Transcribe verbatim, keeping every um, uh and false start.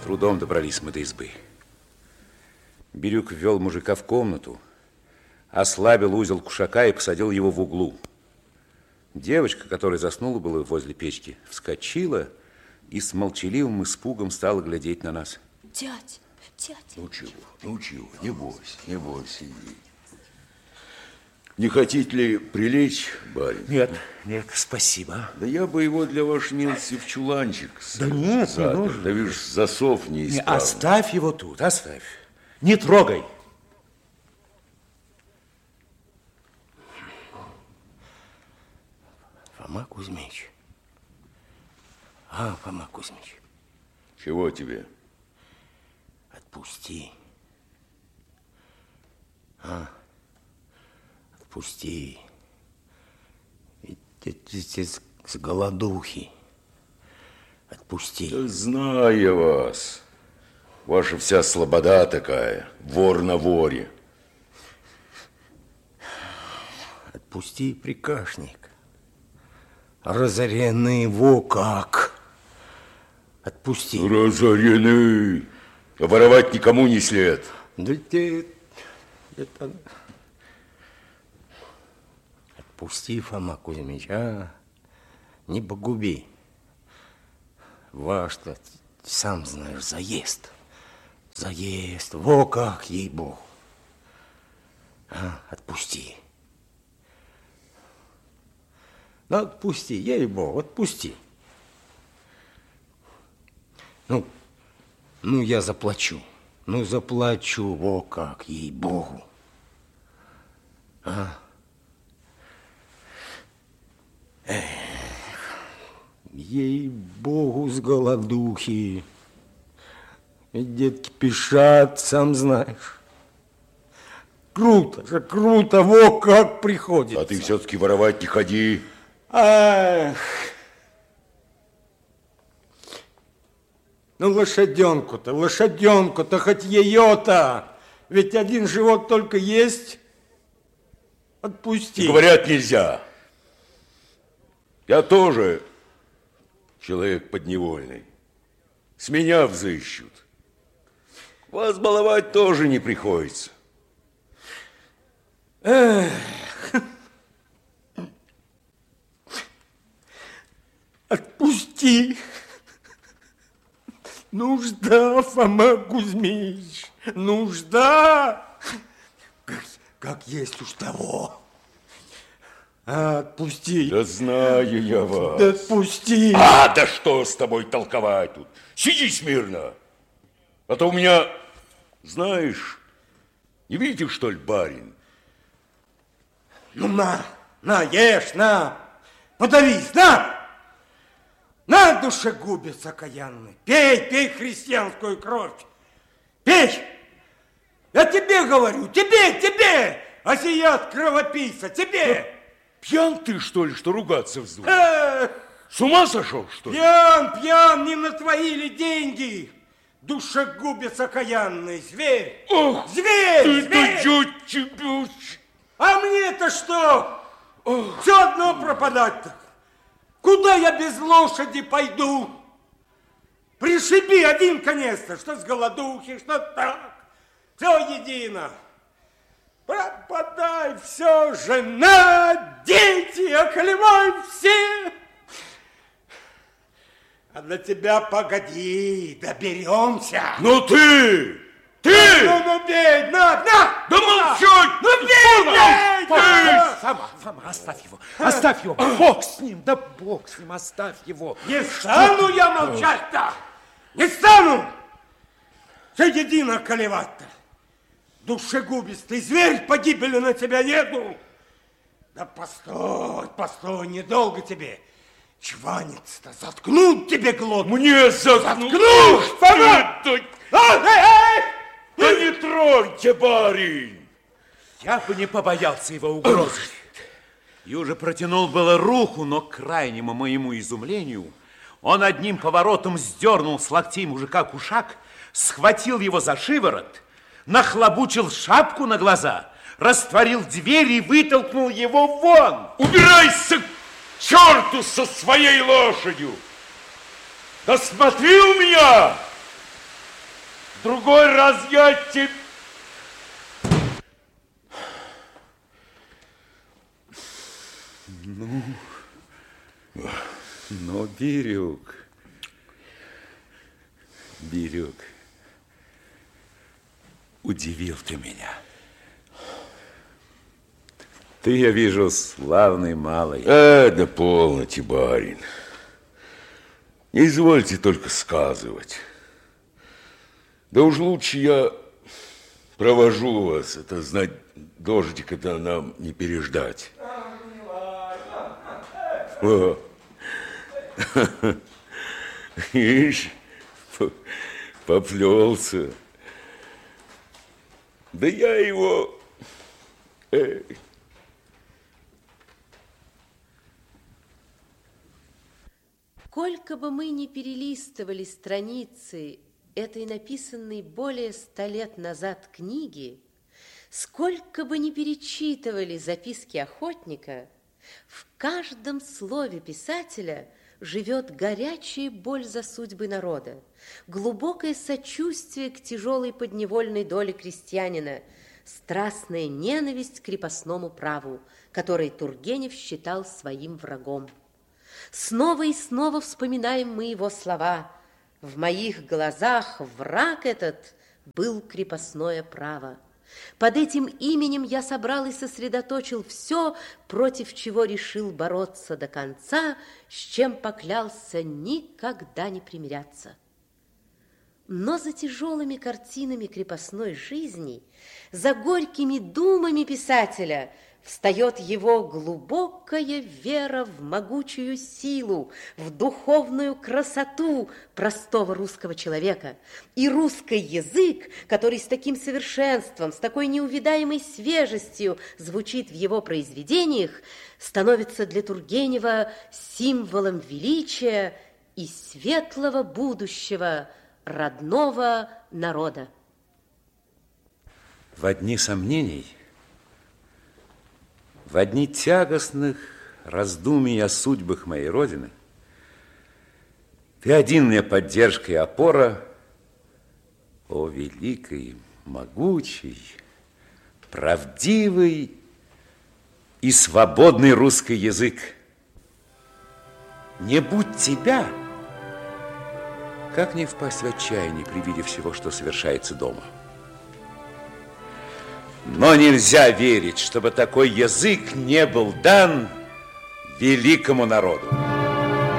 трудом добрались мы до избы. Бирюк ввел мужика в комнату, ослабил узел кушака и посадил его в углу. Девочка, которая заснула была возле печки, вскочила и с молчаливым испугом стала глядеть на нас. Дядь, дядь. Ну чего, ну чего, не бойся, не бойся, иди. Не хотите ли прилечь, барин? Нет, нет, спасибо. Да я бы его для вашей милости в чуланчик. Да нет, не нужно. Да видишь, засов неисправный. Оставь его тут, оставь. Не трогай. Фома Кузьмич. А, Фома Кузьмич. Чего тебе? Отпусти. А, отпусти. Эти с голодухи. Отпусти. Да знаю я вас. Ваша вся слобода такая. Вор на воре. Отпусти, приказчик. Разоренный во как. Отпусти. Разоренный. А воровать никому не след. Да ты... Это... Отпусти, Фома Кузьмич, а? Не погуби. Ваш-то, сам знаешь, заезд. Заезд. Во как, ей-богу. А, отпусти. Ну, отпусти, ей-богу, отпусти. Ну, ну, я заплачу. Ну, заплачу, во как, ей-богу. А? Эх, ей-богу, с голодухи. И детки пишат, сам знаешь. Круто же, круто, во как приходится. А ты все-таки воровать не ходи. Ах. Ну, лошаденку-то, лошаденку-то, хоть ее-то. Ведь один живот только есть. Отпусти. Говорят, нельзя. Я тоже человек подневольный. С меня взыщут. Вас баловать тоже не приходится. Эх. Отпусти. Нужда, Фома Кузьмич, нужда. Как, как есть уж того. Отпусти. Да знаю я вас. Да отпусти. А, да что с тобой толковать тут? Сиди смирно. А то у меня, знаешь, не видишь, что ли, барин? Ну, на, на, ешь, на. Подавись, на. На, душегубец окаянный. Пей, пей христианскую кровь. Пей. Я тебе говорю, тебе, тебе. Азиат кровопийца, тебе. Пьян ты, что ли, что ругаться вздумал? Эх, С ума сошел, что ли? пьян, пьян, не на твои ли деньги? Душегубец окаянный, зверь. Ох, зверь, зверь. Чуть тебя. А мне-то что? Ох. Все одно пропадать-то. Куда я без лошади пойду? Пришиби один конец-то, что с голодухи, что так. Все едино. Пропадай все, жена, дети, околевай все. А для тебя погоди, доберемся. Ну ты, ты! Ну, ну, бей, на, на! Да молчать! Ну, бей, бей! Фома, Фома, Фома, оставь его, оставь его, бог с ним, да бог с ним, оставь его. Не стану я молчать-то, не стану! Все едино колевать-то. Душегубистый зверь, погибели на тебя нету. Да постой, постой, недолго тебе. Чванец-то, заткнуть тебе глотку. Мне заткнуть! Заткнуть, Фома! Да, Эй, эй! да не троньте, барин! Я бы не побоялся его угрозы. И уже протянул было руку, но к крайнему моему изумлению он одним поворотом сдернул с локтей мужика кушак, схватил его за шиворот, нахлобучил шапку на глаза, растворил дверь и вытолкнул его вон. Убирайся к черту со своей лошадью! Да смотри у меня! другой раз я тебе... Ну, ну, Бирюк, Бирюк, удивил ты меня. Ты, я вижу, славный малый. Э, да полноте, барин. Не извольте только сказывать. Да уж лучше я провожу вас. Это знать, дождика-то нам не переждать. О. Ишь, поплелся. Да я его... Эй. Сколько бы мы ни перелистывали страницы этой написанной более ста лет назад книги, сколько бы ни перечитывали записки охотника, в каждом слове писателя живет горячая боль за судьбы народа, глубокое сочувствие к тяжелой подневольной доле крестьянина, страстная ненависть к крепостному праву, который Тургенев считал своим врагом. Снова и снова вспоминаем мы его слова: «В моих глазах враг этот был крепостное право». Под этим именем я собрал и сосредоточил все, против чего решил бороться до конца, с чем поклялся никогда не примиряться. Но за тяжелыми картинами крепостной жизни, за горькими думами писателя встает его глубокая вера в могучую силу, в духовную красоту простого русского человека. И русский язык, который с таким совершенством, с такой неувидаемой свежестью звучит в его произведениях, становится для Тургенева символом величия и светлого будущего родного народа. В одни сомнений, в одни тягостных раздумий о судьбах моей Родины ты один мне поддержка и опора, о великий, могучий, правдивый и свободный русский язык. Не будь тебя, как не впасть в отчаяние при виде всего, что совершается дома? Но нельзя верить, чтобы такой язык не был дан великому народу.